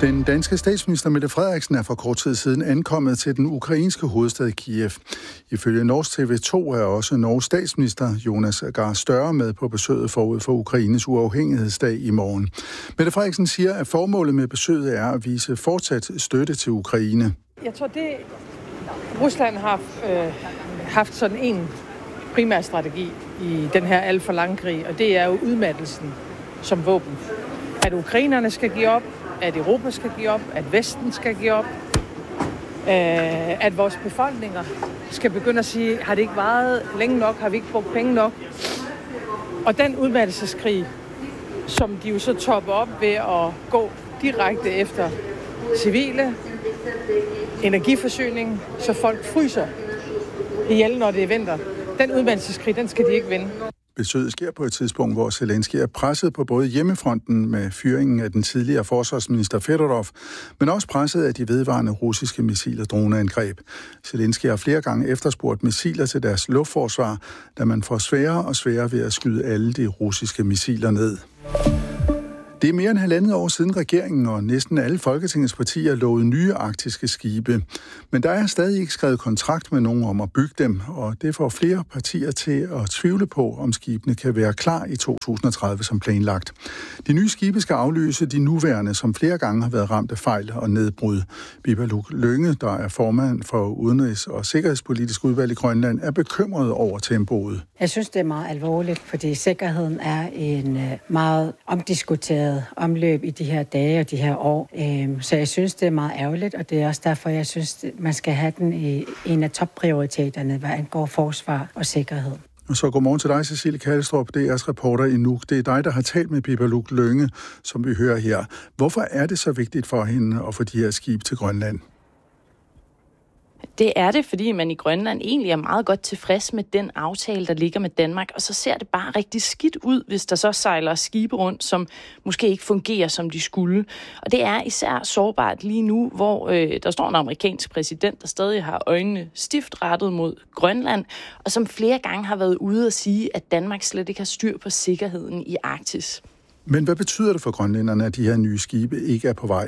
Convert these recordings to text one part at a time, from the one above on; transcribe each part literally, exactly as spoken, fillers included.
Den danske statsminister Mette Frederiksen er for kort tid siden ankommet til den ukrainske hovedstad Kiev. Ifølge Norsk T V to er også Norges statsminister Jonas Gahr Støre med på besøget forud for Ukraines uafhængighedsdag i morgen. Mette Frederiksen siger, at formålet med besøget er at vise fortsat støtte til Ukraine. Jeg tror, det Rusland har øh, haft sådan en primær strategi i den her alt for lange krig, og det er jo udmattelsen som våben. At ukrainerne skal give op, at Europa skal give op, at Vesten skal give op, øh, at vores befolkninger skal begynde at sige, har det ikke varet længe nok, har vi ikke brugt penge nok? Og den udmattelseskrig, som de jo så topper op ved at gå direkte efter civile, energiforsyning, så folk fryser ihjel, når det er vinter. Den udmattelseskrig, den skal de ikke vinde. Besøget sker på et tidspunkt, hvor Zelensky er presset på både hjemmefronten med fyringen af den tidligere forsvarsminister Fedorov, men også presset af de vedvarende russiske missil- og droneangreb. Zelensky har flere gange efterspurgt missiler til deres luftforsvar, da man får sværere og sværere ved at skyde alle de russiske missiler ned. Det er mere end halvandet år siden regeringen og næsten alle Folketingets partier lovede nye arktiske skibe. Men der er stadig ikke skrevet kontrakt med nogen om at bygge dem, og det får flere partier til at tvivle på, om skibene kan være klar i to tusind og tredive som planlagt. De nye skibe skal afløse de nuværende, som flere gange har været ramt af fejl og nedbrud. Bibaluk Lynge, der er formand for Udenrigs- og Sikkerhedspolitisk udvalg i Grønland, er bekymret over tempoet. Jeg synes, det er meget alvorligt, fordi sikkerheden er en meget omdiskuteret omløb i de her dage og de her år. Så jeg synes, det er meget ærgerligt, og det er også derfor, jeg synes, man skal have den i en af topprioriteterne, hvad angår forsvar og sikkerhed. Og så godmorgen til dig, Cecilie Kallestrup, D R's reporter i Nuuk. Det er dig, der har talt med Bibaluk Lynge, som vi hører her. Hvorfor er det så vigtigt for hende at få de her skib til Grønland? Det er det, fordi man i Grønland egentlig er meget godt tilfreds med den aftale, der ligger med Danmark, og så ser det bare rigtig skidt ud, hvis der så sejler skibe rundt, som måske ikke fungerer, som de skulle. Og det er især sårbart lige nu, hvor øh, der står en amerikansk præsident, der stadig har øjnene stift rettet mod Grønland, og som flere gange har været ude at sige, at Danmark slet ikke har styr på sikkerheden i Arktis. Men hvad betyder det for grønlænderne, at de her nye skibe ikke er på vej?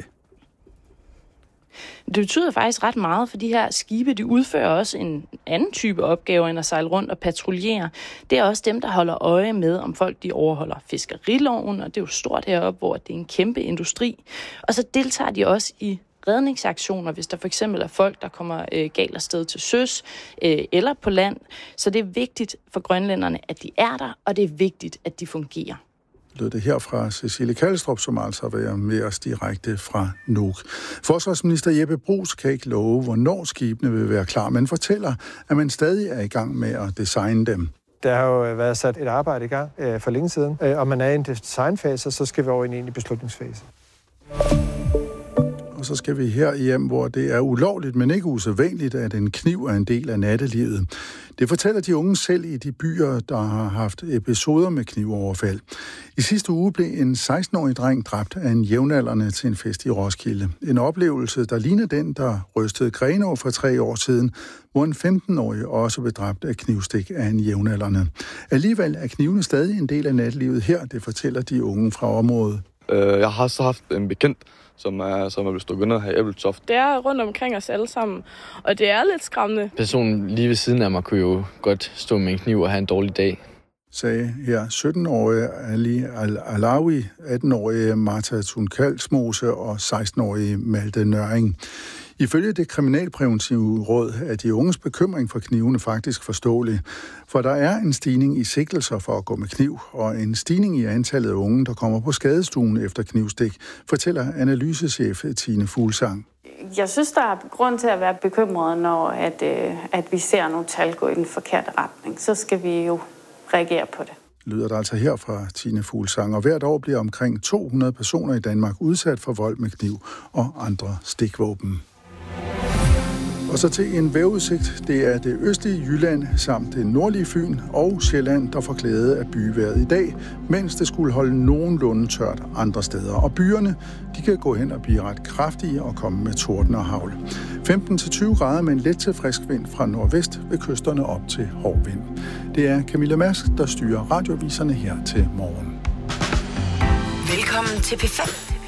Det betyder faktisk ret meget, for de her skibe, de udfører også en anden type opgaver end at sejle rundt og patruljere. Det er også dem, der holder øje med, om folk de overholder fiskeriloven, og det er jo stort heroppe, hvor det er en kæmpe industri. Og så deltager de også i redningsaktioner, hvis der for eksempel er folk, der kommer øh, galt afsted til søs øh, eller på land. Så det er vigtigt for grønlænderne, at de er der, og det er vigtigt, at de fungerer. Lød det her fra Cecilie Kallestrup, som altså vil være med os direkte fra Nuuk. Forsvarsminister Jeppe Bruus kan ikke love, hvornår skibene vil være klar, men fortæller, at man stadig er i gang med at designe dem. Der har jo været sat et arbejde i gang øh, for længe siden, øh, og man er i en designfase, så skal vi over i en egentlig beslutningsfase. Og så skal vi her hjem, hvor det er ulovligt, men ikke usædvanligt, at en kniv er en del af nattelivet. Det fortæller de unge selv i de byer, der har haft episoder med knivoverfald. I sidste uge blev en seksten-årig dreng dræbt af en jævnaldrende til en fest i Roskilde. En oplevelse, der ligner den, der rystede Grenaa for tre år siden, hvor en femten-årig også blev dræbt af knivstik af en jævnaldrende. Alligevel er knivene stadig en del af nattelivet her, det fortæller de unge fra området. Jeg har så haft en bekendt, som er, som er blevet stukket ned her i Ebeltoft. Det er rundt omkring os alle sammen, og det er lidt skræmmende. Personen lige ved siden af mig kunne jo godt stå med en kniv og have en dårlig dag. Sagde her sytten-årige Ali Alawi, atten-årige Martha Thun-Kalsmose og seksten-årige Malte Nøring. Ifølge det kriminalpræventive råd er de unges bekymring for knivene faktisk forståelig, for der er en stigning i sigtelser for at gå med kniv, og en stigning i antallet af unge, der kommer på skadestuen efter knivstik, fortæller analysechef Tine Fuglsang. Jeg synes, der er grund til at være bekymret, når at, at vi ser nogle tal gå i den forkerte retning. Så skal vi jo reagere på det. Lyder der altså her fra Tine Fuglsang, og hvert år bliver omkring to hundrede personer i Danmark udsat for vold med kniv og andre stikvåben. Og så til en vejrudsigt. Det er det østlige Jylland samt det nordlige Fyn og Sjælland, der får glæde af byvejret i dag, mens det skulle holde nogenlunde tørt andre steder. Og byerne, de kan gå hen og blive ret kraftige og komme med torden og hagl. femten til tyve grader med en let til frisk vind fra nordvest ved kysterne op til hård vind. Det er Camilla Mask, der styrer radioaviserne her til morgen. Velkommen til P fem.